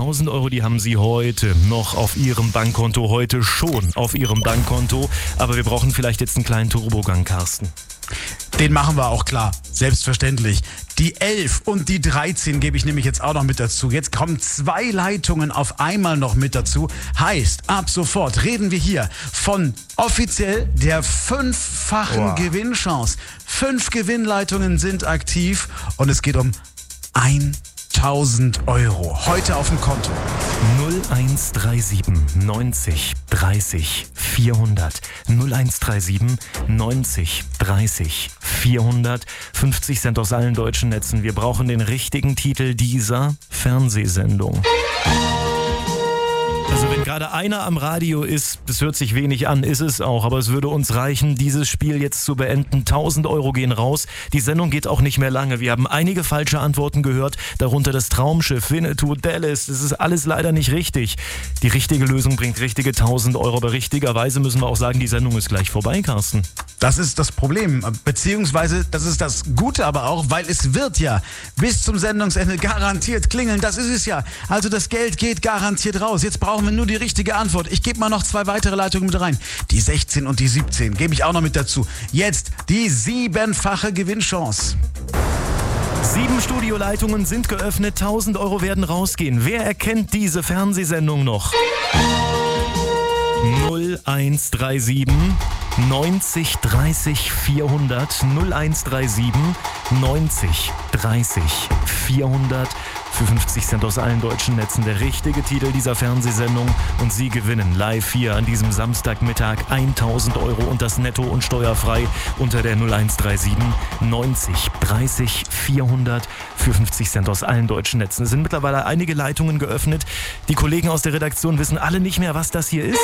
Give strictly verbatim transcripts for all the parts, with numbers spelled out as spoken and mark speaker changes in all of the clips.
Speaker 1: tausend Euro, die haben Sie heute noch auf Ihrem Bankkonto, heute schon auf Ihrem Bankkonto. Aber wir brauchen vielleicht jetzt einen kleinen Turbogang, Carsten.
Speaker 2: Den machen wir auch klar, selbstverständlich. Die elf und die dreizehn gebe ich nämlich jetzt auch noch mit dazu. Jetzt kommen zwei Leitungen auf einmal noch mit dazu. Heißt, ab sofort reden wir hier von offiziell der fünffachen
Speaker 1: Wow.
Speaker 2: Gewinnchance. Fünf Gewinnleitungen sind aktiv und es geht um tausend Euro. Heute auf dem Konto.
Speaker 1: null eins drei sieben neunzig dreißig vierhundert. null eins drei sieben neunzig dreißig vierhundert. fünfzig Cent aus allen deutschen Netzen. Wir brauchen den richtigen Titel dieser Fernsehsendung. Also wenn gerade einer am Radio ist, das hört sich wenig an, ist es auch, aber es würde uns reichen, dieses Spiel jetzt zu beenden. tausend Euro gehen raus, die Sendung geht auch nicht mehr lange. Wir haben einige falsche Antworten gehört, darunter das Traumschiff, Winnetou, Dallas, das ist alles leider nicht richtig. Die richtige Lösung bringt richtige tausend Euro, aber richtigerweise müssen wir auch sagen, die Sendung ist gleich vorbei, Carsten.
Speaker 2: Das ist das Problem, beziehungsweise das ist das Gute aber auch, weil es wird ja bis zum Sendungsende garantiert klingeln, das ist es ja. Also das Geld geht garantiert raus. Jetzt brauchen wir nur die richtige Antwort. Ich gebe mal noch zwei weitere Leitungen mit rein. Die sechzehn und die siebzehn gebe ich auch noch mit dazu. Jetzt die siebenfache Gewinnchance.
Speaker 1: Sieben Studioleitungen sind geöffnet, tausend Euro werden rausgehen. Wer erkennt diese Fernsehsendung noch? null eins drei sieben neunzig dreißig vierhundert. null eins drei sieben neunzig dreißig vierhundert. Für fünfzig Cent aus allen deutschen Netzen der richtige Titel dieser Fernsehsendung und Sie gewinnen live hier an diesem Samstagmittag tausend Euro und das netto und steuerfrei unter der null eins drei sieben neunzig dreißig vierhundert für fünfzig Cent aus allen deutschen Netzen. Es sind mittlerweile einige Leitungen geöffnet. Die Kollegen aus der Redaktion wissen alle nicht mehr, was das hier ist.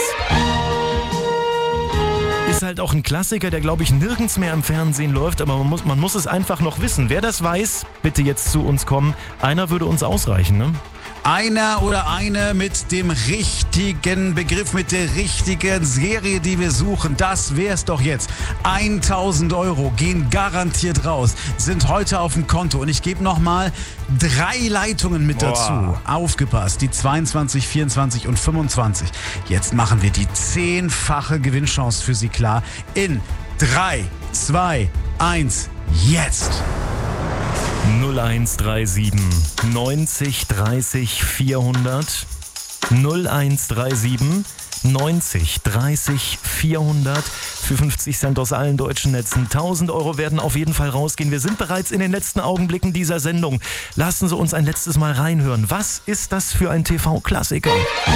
Speaker 1: Ist halt auch ein Klassiker, der glaube ich nirgends mehr im Fernsehen läuft, aber man muss, man muss es einfach noch wissen. Wer das weiß, bitte jetzt zu uns kommen. Einer würde uns ausreichen, ne?
Speaker 2: Einer oder eine mit dem richtigen Begriff, mit der richtigen Serie, die wir suchen. Das wär's doch jetzt. tausend Euro gehen garantiert raus, sind heute auf dem Konto. Und ich gebe nochmal drei Leitungen mit dazu.
Speaker 1: Boah.
Speaker 2: Aufgepasst, die zweiundzwanzig, vierundzwanzig und fünfundzwanzig. Jetzt machen wir die zehnfache Gewinnchance für Sie klar. In drei, zwei, eins, jetzt.
Speaker 1: null eins drei sieben neunzig dreißig vierhundert. null eins drei sieben neunzig dreißig vierhundert für fünfzig Cent aus allen deutschen Netzen. tausend Euro werden auf jeden Fall rausgehen. Wir sind bereits in den letzten Augenblicken dieser Sendung. Lassen Sie uns ein letztes Mal reinhören. Was ist das für ein T V-Klassiker?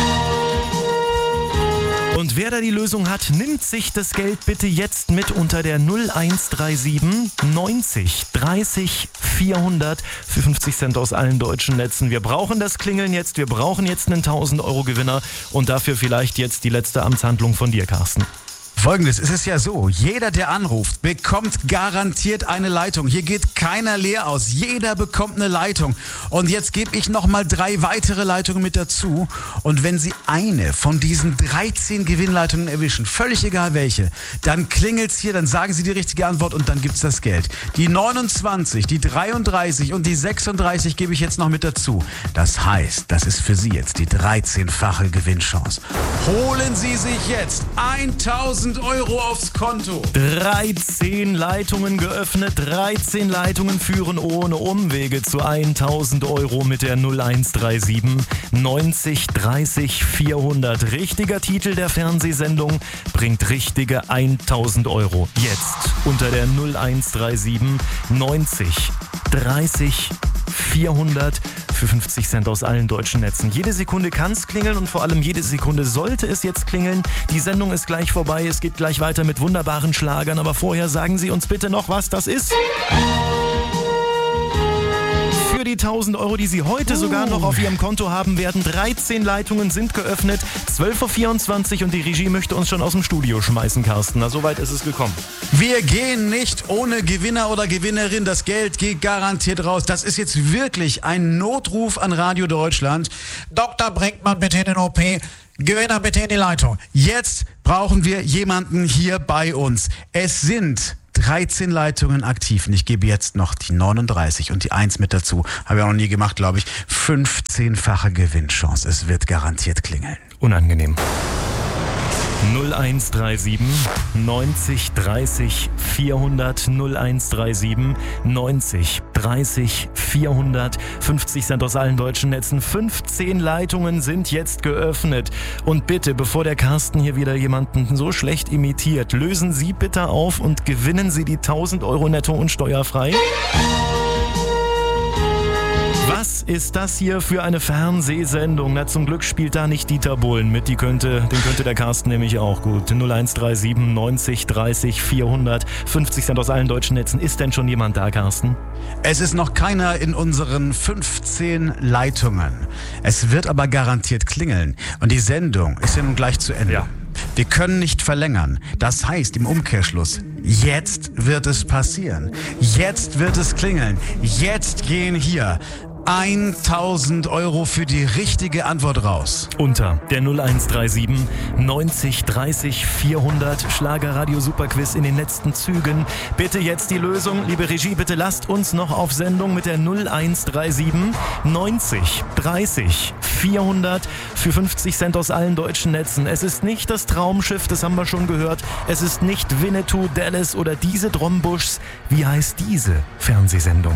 Speaker 1: Und wer da die Lösung hat, nimmt sich das Geld bitte jetzt mit unter der null eins drei sieben neunzig dreißig vierhundert für fünfzig Cent aus allen deutschen Netzen. Wir brauchen das Klingeln jetzt, wir brauchen jetzt einen tausend Euro Gewinner und dafür vielleicht jetzt die letzte Amtshandlung von dir, Carsten.
Speaker 2: Folgendes, es ist ja so, jeder, der anruft, bekommt garantiert eine Leitung. Hier geht keiner leer aus. Jeder bekommt eine Leitung. Und jetzt gebe ich nochmal drei weitere Leitungen mit dazu. Und wenn Sie eine von diesen dreizehn Gewinnleitungen erwischen, völlig egal welche, dann klingelt's hier, dann sagen Sie die richtige Antwort und dann gibt's das Geld. Die neunundzwanzig, die dreiunddreißig und die sechsunddreißig gebe ich jetzt noch mit dazu. Das heißt, das ist für Sie jetzt die dreizehnfache Gewinnchance. Holen Sie sich jetzt tausend Euro aufs Konto.
Speaker 1: dreizehn Leitungen geöffnet, dreizehn Leitungen führen ohne Umwege zu tausend Euro mit der null eins drei sieben neunzig dreißig vierhundert. Richtiger Titel der Fernsehsendung bringt richtige tausend Euro. Jetzt unter der null eins drei sieben neunzig dreißig vierhundert für fünfzig Cent aus allen deutschen Netzen. Jede Sekunde kann es klingeln und vor allem jede Sekunde sollte es jetzt klingeln. Die Sendung ist gleich vorbei, es geht gleich weiter mit wunderbaren Schlagern, aber vorher sagen Sie uns bitte noch, was das ist. Für die tausend Euro, die Sie heute sogar noch auf Ihrem Konto haben werden, dreizehn Leitungen sind geöffnet, zwölf Uhr vierundzwanzig und die Regie möchte uns schon aus dem Studio schmeißen, Carsten. Na, so weit ist es gekommen.
Speaker 2: Wir gehen nicht ohne Gewinner oder Gewinnerin. Das Geld geht garantiert raus. Das ist jetzt wirklich ein Notruf an Radio Deutschland. Doktor Brinkmann, bitte in den O P. Gewinner bitte in die Leitung. Jetzt brauchen wir jemanden hier bei uns. Es sind dreizehn Leitungen aktiv und ich gebe jetzt noch die neununddreißig und die eins mit dazu. Habe ich auch noch nie gemacht, glaube ich. fünfzehnfache Gewinnchance. Es wird garantiert klingeln.
Speaker 1: Unangenehm. null eins drei sieben neunzig dreißig vierhundert null eins drei sieben neunzig dreißig vierhundert fünfzig Cent aus allen deutschen Netzen. fünfzehn Leitungen sind jetzt geöffnet. Und bitte, bevor der Carsten hier wieder jemanden so schlecht imitiert, lösen Sie bitte auf und gewinnen Sie die tausend Euro netto und steuerfrei. Was ist das hier für eine Fernsehsendung? Na, zum Glück spielt da nicht Dieter Bohlen mit. Die könnte, den könnte der Carsten nämlich auch gut. null eins drei sieben neunzig dreißig vierhundert fünfzig Cent aus allen deutschen Netzen. Ist denn schon jemand da, Carsten?
Speaker 2: Es ist noch keiner in unseren fünfzehn Leitungen. Es wird aber garantiert klingeln. Und die Sendung ist ja nun gleich zu Ende.
Speaker 1: Ja.
Speaker 2: Wir können nicht verlängern. Das heißt im Umkehrschluss, jetzt wird es passieren. Jetzt wird es klingeln. Jetzt gehen hier tausend Euro für die richtige Antwort raus.
Speaker 1: Unter der null eins drei sieben neunzig dreißig vierhundert Schlagerradio Superquiz in den letzten Zügen. Bitte jetzt die Lösung. Liebe Regie, bitte lasst uns noch auf Sendung mit der null eins drei sieben neunzig dreißig vierhundert für fünfzig Cent aus allen deutschen Netzen. Es ist nicht das Traumschiff, das haben wir schon gehört. Es ist nicht Winnetou, Dallas oder diese Drombuschs. Wie heißt diese Fernsehsendung?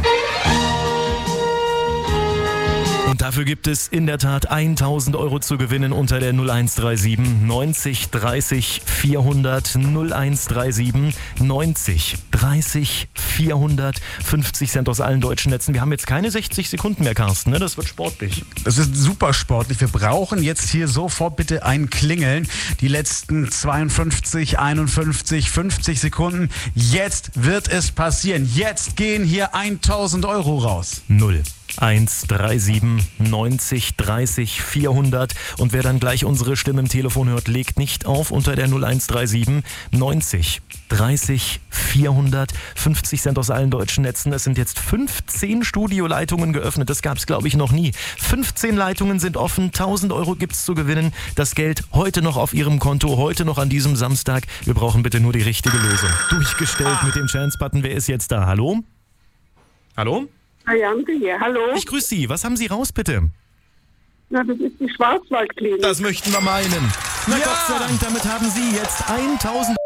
Speaker 1: Und dafür gibt es in der Tat tausend Euro zu gewinnen unter der null eins drei sieben neunzig dreißig vierhundert null eins drei sieben neunzig dreißig vierhundert fünfzig Cent aus allen deutschen Netzen. Wir haben jetzt keine sechzig Sekunden mehr, Carsten, ne? Das wird sportlich.
Speaker 2: Das ist super sportlich. Wir brauchen jetzt hier sofort bitte ein Klingeln. Die letzten zweiundfünfzig, einundfünfzig, fünfzig Sekunden. Jetzt wird es passieren. Jetzt gehen hier tausend Euro raus.
Speaker 1: null eins drei sieben neunzig dreißig vierhundert. Und wer dann gleich unsere Stimme im Telefon hört, legt nicht auf unter der null eins drei sieben neunzig dreißig vierhundert fünfzig Cent aus allen deutschen Netzen. Es sind jetzt fünfzehn Studioleitungen geöffnet. Das gab es, glaube ich, noch nie. fünfzehn Leitungen sind offen. tausend Euro gibt's zu gewinnen. Das Geld heute noch auf Ihrem Konto, heute noch an diesem Samstag. Wir brauchen bitte nur die richtige Lösung. Durchgestellt mit dem Chance-Button. Wer ist jetzt da? Hallo? Hallo?
Speaker 3: Janke hier, hallo.
Speaker 1: Ich grüße Sie. Was haben Sie raus, bitte?
Speaker 3: Na, das ist die Schwarzwaldklinik.
Speaker 1: Das möchten wir meinen. Na
Speaker 2: Ja.
Speaker 1: Gott sei Dank, damit haben Sie jetzt tausend.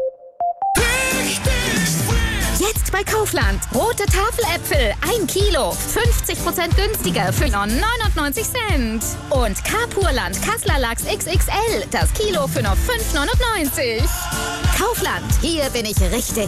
Speaker 4: Jetzt bei Kaufland. Rote Tafeläpfel, ein Kilo. fünfzig Prozent günstiger für nur neunundneunzig Cent. Und Carpurland Kassler Lachs X X L. Das Kilo für nur fünf neunundneunzig. Kaufland, hier bin ich richtig.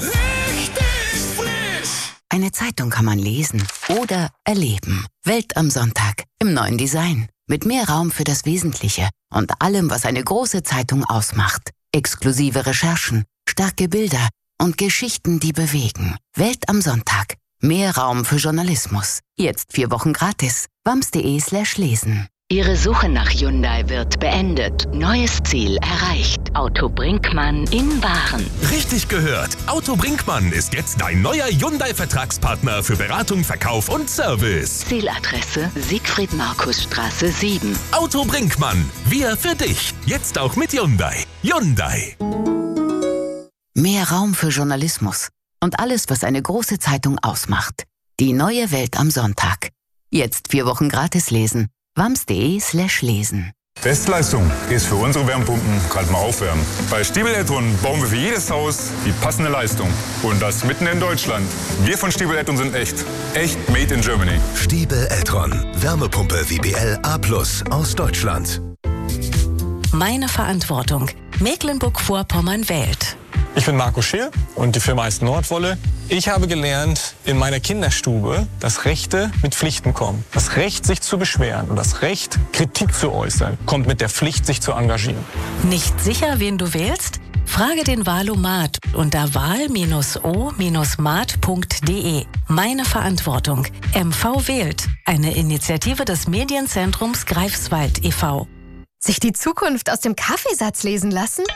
Speaker 5: Eine Zeitung kann man lesen oder erleben. Welt am Sonntag im neuen Design. Mit mehr Raum für das Wesentliche und allem, was eine große Zeitung ausmacht. Exklusive Recherchen, starke Bilder und Geschichten, die bewegen. Welt am Sonntag. Mehr Raum für Journalismus. Jetzt vier Wochen gratis. wams.de slash lesen.
Speaker 6: Ihre Suche nach Hyundai wird beendet. Neues Ziel erreicht. Auto Brinkmann in Waren.
Speaker 7: Richtig gehört. Auto Brinkmann ist jetzt dein neuer Hyundai-Vertragspartner für Beratung, Verkauf und Service.
Speaker 6: Zieladresse Siegfried-Markus-Straße sieben.
Speaker 7: Auto Brinkmann. Wir für dich. Jetzt auch mit Hyundai. Hyundai.
Speaker 5: Mehr Raum für Journalismus und alles, was eine große Zeitung ausmacht. Die neue Welt am Sonntag. Jetzt vier Wochen gratis lesen. wams.de slash lesen.
Speaker 8: Bestleistung ist für unsere Wärmepumpen kalt mal aufwärmen. Bei Stiebel Eltron bauen wir für jedes Haus die passende Leistung. Und das mitten in Deutschland. Wir von Stiebel Eltron sind echt. Echt made in Germany.
Speaker 9: Stiebel Eltron. Wärmepumpe W B L A plus aus Deutschland.
Speaker 10: Meine Verantwortung. Mecklenburg-Vorpommern wählt.
Speaker 11: Ich bin Marco Scheel und die Firma heißt Nordwolle. Ich habe gelernt in meiner Kinderstube, dass Rechte mit Pflichten kommen. Das Recht, sich zu beschweren und das Recht, Kritik zu äußern, kommt mit der Pflicht, sich zu engagieren.
Speaker 10: Nicht sicher, wen du wählst? Frage den Wahlomat unter wahl o mat punkt de. Meine Verantwortung. M V wählt. Eine Initiative des Medienzentrums Greifswald e V
Speaker 4: Sich die Zukunft aus dem Kaffeesatz lesen lassen?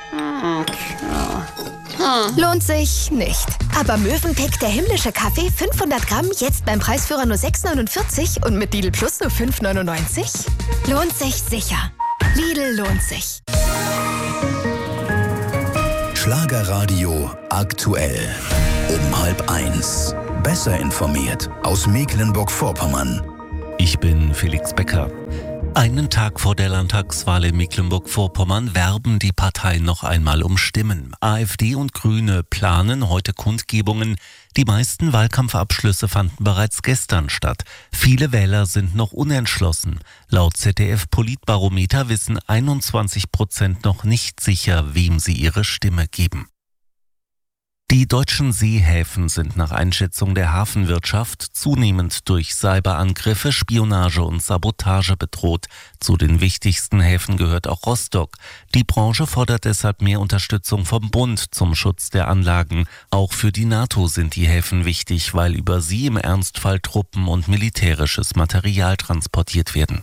Speaker 4: Lohnt sich nicht. Aber Mövenpick, der himmlische Kaffee, fünfhundert Gramm, jetzt beim Preisführer nur sechs neunundvierzig und mit Lidl Plus nur fünf neunundneunzig? Lohnt sich sicher. Lidl lohnt sich.
Speaker 9: Schlagerradio aktuell. Um halb eins. Besser informiert aus Mecklenburg-Vorpommern.
Speaker 12: Ich bin Felix Becker. Einen Tag vor der Landtagswahl in Mecklenburg-Vorpommern werben die Parteien noch einmal um Stimmen. AfD und Grüne planen heute Kundgebungen. Die meisten Wahlkampfabschlüsse fanden bereits gestern statt. Viele Wähler sind noch unentschlossen. Laut Z D F-Politbarometer wissen einundzwanzig Prozent noch nicht sicher, wem sie ihre Stimme geben. Die deutschen Seehäfen sind nach Einschätzung der Hafenwirtschaft zunehmend durch Cyberangriffe, Spionage und Sabotage bedroht. Zu den wichtigsten Häfen gehört auch Rostock. Die Branche fordert deshalb mehr Unterstützung vom Bund zum Schutz der Anlagen. Auch für die NATO sind die Häfen wichtig, weil über sie im Ernstfall Truppen und militärisches Material transportiert werden.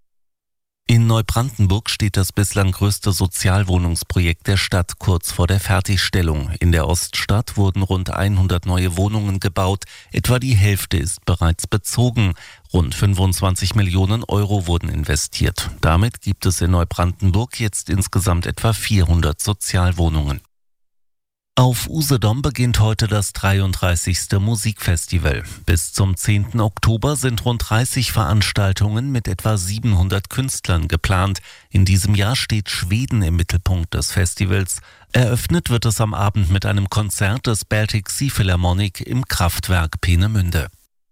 Speaker 12: In Neubrandenburg steht das bislang größte Sozialwohnungsprojekt der Stadt kurz vor der Fertigstellung. In der Oststadt wurden rund hundert neue Wohnungen gebaut. Etwa die Hälfte ist bereits bezogen. Rund fünfundzwanzig Millionen Euro wurden investiert. Damit gibt es in Neubrandenburg jetzt insgesamt etwa vierhundert Sozialwohnungen. Auf Usedom beginnt heute das dreiunddreißigste Musikfestival. Bis zum zehnten Oktober sind rund dreißig Veranstaltungen mit etwa siebenhundert Künstlern geplant. In diesem Jahr steht Schweden im Mittelpunkt des Festivals. Eröffnet wird es am Abend mit einem Konzert des Baltic Sea Philharmonic im Kraftwerk Peenemünde.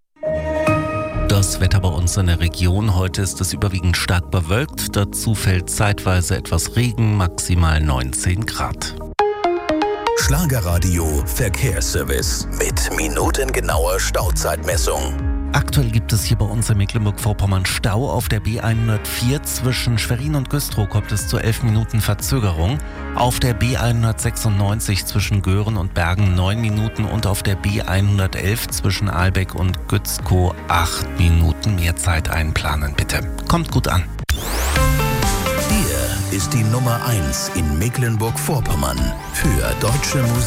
Speaker 12: Das Wetter bei uns in der Region. Heute ist es überwiegend stark bewölkt. Dazu fällt zeitweise etwas Regen, maximal neunzehn Grad.
Speaker 9: Schlagerradio Verkehrsservice mit minutengenauer Stauzeitmessung.
Speaker 12: Aktuell gibt es hier bei uns in Mecklenburg-Vorpommern Stau. Auf der B hundertvier zwischen Schwerin und Güstrow kommt es zu elf Minuten Verzögerung. Auf der B hundertsechsundneunzig zwischen Göhren und Bergen neun Minuten und auf der B hundertelf zwischen Ahlbeck und Gützkow acht Minuten. Mehr Zeit einplanen, bitte. Kommt gut an.
Speaker 9: Hier ist die Nummer eins in Mecklenburg-Vorpommern für deutsche Musik.